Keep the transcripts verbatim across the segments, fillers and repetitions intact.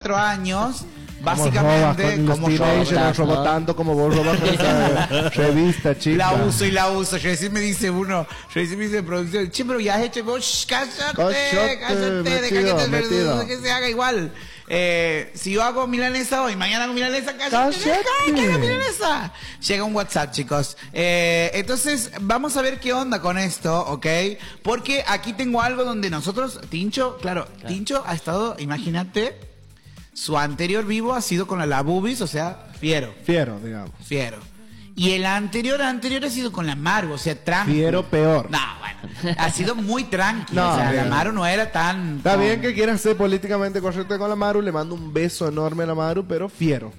cuatro años, básicamente, como los teenagers robó tanto como vos robas esa revista, chica. La uso y la uso. Recién me dice uno, recién me dice producción, che, pero ya has hecho, vos, cállate, Cállate, cállate, deja metido, que, te, metido. que se haga igual. Eh, si yo hago milanesa hoy, mañana hago milanesa, cállate, Cállate. deja que haga milanesa. Llega un WhatsApp, chicos. Eh, entonces, vamos a ver qué onda con esto, ¿ok? Porque aquí tengo algo donde nosotros, Tincho, claro, claro. Tincho ha estado, imagínate, su anterior vivo ha sido con la Labubis, o sea, fiero. Fiero, digamos. Fiero. Y el anterior anterior ha sido con la Maru, o sea, tranqui. Fiero peor. No, bueno, ha sido muy tranqui. No, o sea, bien. la Maru no era tan... Está tan... bien que quieras ser políticamente correcto con la Maru, le mando un beso enorme a la Maru, pero fiero.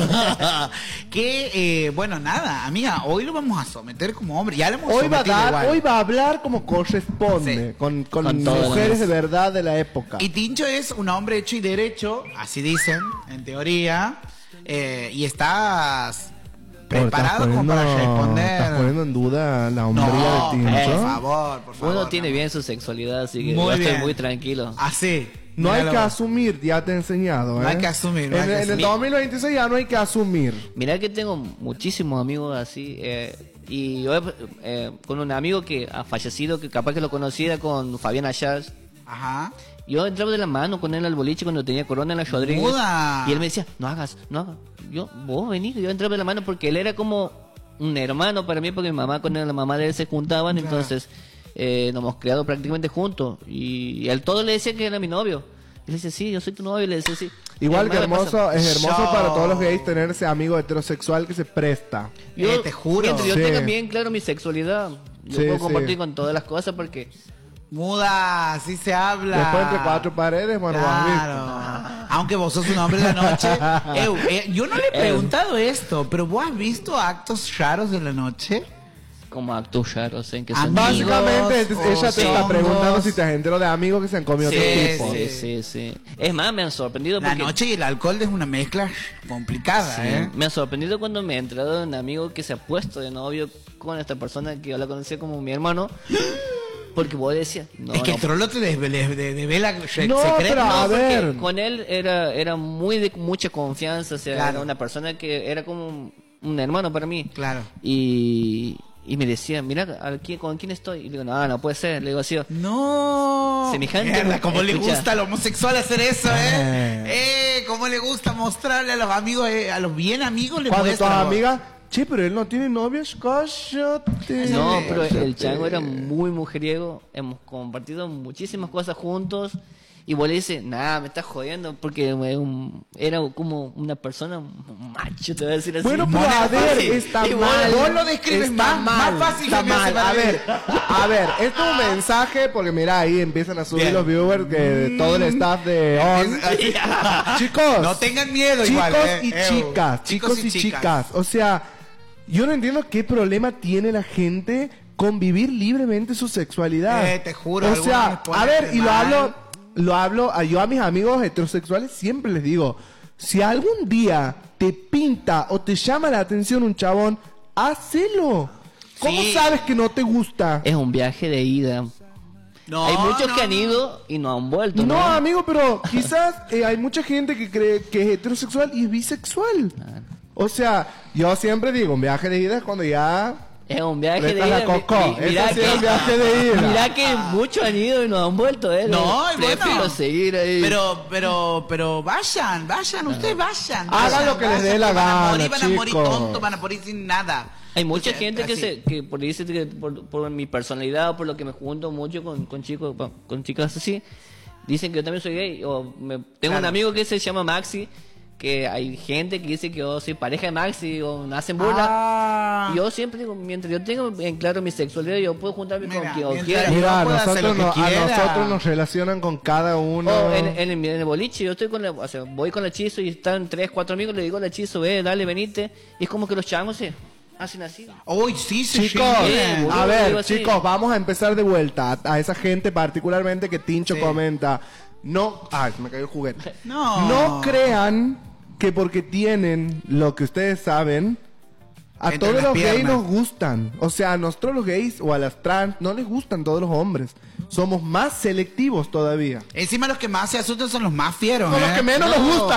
que, eh, bueno, nada, amiga, hoy lo vamos a someter como hombre. Ya lo hemos Hoy va a sometido dar, igual. hoy va a hablar como corresponde, Sí. con, con, Con todo mujeres lo de verdad de la época. Y Tincho es un hombre hecho y derecho, así dicen, en teoría, eh, y estás preparado Estás como para poniendo- responder. Estás poniendo en duda la hombría No, de Tincho. por favor, por favor. Uno tiene no. bien su sexualidad, así que Muy yo estoy bien. muy tranquilo. Así. No hay míralo que vos. asumir, ya te he enseñado. No ¿eh? hay que asumir, no en, hay que en el asumir. dos mil veintiséis ya no hay que asumir. Mirá que tengo muchísimos amigos así, eh, y yo eh, con un amigo que ha fallecido, que capaz que lo conociera, con Fabián Ayaz. Ajá. Yo entraba de la mano con él al boliche cuando tenía corona en la Rodríguez. Muda. Y él me decía, no hagas, no hagas. Yo, vos venís, yo entraba de la mano porque él era como un hermano para mí, porque mi mamá con él, la mamá de él se juntaban, Claro. entonces eh, nos hemos criado prácticamente juntos. Y, y él todo le decía que era mi novio. Y le decía, sí, yo soy tu novio, y le decía, sí. Igual Y que además me hermoso, pasa- es hermoso Yo- para todos los gays tener ese amigo heterosexual que se presta. Yo, Eh, te juro. Mientras yo Sí. tenga bien claro mi sexualidad, yo Sí, puedo sí. compartir con todas las cosas porque... Muda, así se habla. Después entre cuatro paredes, bueno, vos has Claro. Aunque vos sos un hombre de la noche. Ew, eh, yo no le he preguntado esto, pero ¿vos has visto actos raros de la noche? Como actos raros, ¿en que Amigos, Básicamente, o ella te está chongos. preguntando si te has enterado de amigos que se han comido Sí, otro tipo. sí, sí, sí. Es más, me han sorprendido La porque... noche y el alcohol es una mezcla complicada, Sí, ¿eh? me ha sorprendido cuando me he entrado de un amigo que se ha puesto de novio con esta persona que yo la conocía como mi hermano. Porque vos decías, no, es que no, el trolo te desvela, de, devela re- No, secretos. pero a porque ver. con él era, era muy de mucha confianza, o sea, Claro. era una persona que era como un, un hermano para mí. Claro. Y, y me decía, mira, ¿a quién- ¿con quién estoy? Y le digo, no, no puede ser. Le digo así, No. Semejante- Mierda, cómo le escucha. gusta al homosexual hacer eso, ¿eh? Eh, cómo le gusta mostrarle a los amigos, eh, a los bien amigos le Cuando tus muestra. amigas, che, pero él no tiene novias, cállate. no, pero el Cállate. chango era muy mujeriego, hemos compartido muchísimas cosas juntos. Y vos le dices, nada, me estás jodiendo, porque es un- era como una persona macho, te voy a decir así. Bueno, pero Mona, a ver, fácil. está Y vos- mal. vos lo describes Está más- más fácil está que me hace mal. A para ver, mí. a ver, esto es un mensaje, porque mira, ahí empiezan a subir Bien. los viewers que todo el staff de On. Chicos, No tengan miedo chicos igual, eh. y Eh, chicas, chicos y chicas. O sea, yo no entiendo qué problema tiene la gente con vivir libremente su sexualidad. Eh, te juro, O algunos les sea, ponen a ver, y lo mal. hablo, lo hablo, a- yo a mis amigos heterosexuales siempre les digo, si algún día te pinta o te llama la atención un chabón, hacelo. ¿Cómo Sí. sabes que no te gusta? Es un viaje de ida. No, Hay muchos no, que han no. ido y no han vuelto, No, ¿no? amigo, pero quizás eh, hay mucha gente que cree que es heterosexual y es bisexual. O sea, yo siempre digo, un viaje de ida es cuando ya... Es un viaje de Presta ida. la cocó. Mi- mi- mirá Eso sí que- es un viaje de ida. Mirá que muchos han ido y no han vuelto, ¿eh? No, y Prefiero bueno. seguir ahí. Pero, pero, pero vayan, vayan, ustedes vayan. Hagan vayan, lo que les vayan, dé la que van a gana, morir, van a morir chicos. tontos, van a morir sin nada. Hay mucha O sea, gente que así. se que por dice que por, por mi personalidad, por lo que me junto mucho con, con chicos, pa- con chicas así, dicen que yo también soy gay. O me- tengo un Claro. amigo que se llama Maxi, que hay gente que dice que yo soy pareja de Maxi o me hacen burla. Ah. Y yo siempre digo, mientras yo tenga en claro mi sexualidad, yo puedo juntarme Mira, con quien yo mientras- quiera. Mira, a puede hacer nosotros, lo no- que a quiera. nosotros nos relacionan con cada uno. O en, en, el- en el boliche, yo estoy con la, o sea, voy con la Chizo y están tres, cuatro amigos, le digo a la Chizo, ve, dale, venite. Y es como que los changos se hacen así. Uy, sí, sí, Chicos, sí. bien, boludo, a digo ver, así. chicos, vamos a empezar de vuelta. A, a esa gente particularmente que Tincho Sí. comenta. No, ay, se me cayó el juguete. No. No crean que porque tienen lo que ustedes saben, a Entre todos las los gays piernas. nos gustan. O sea, a nosotros los gays o a las trans no les gustan todos los hombres. Somos más selectivos todavía. Encima los que más se asustan son los más fieros. Son los ¿eh? que menos No. nos gustan.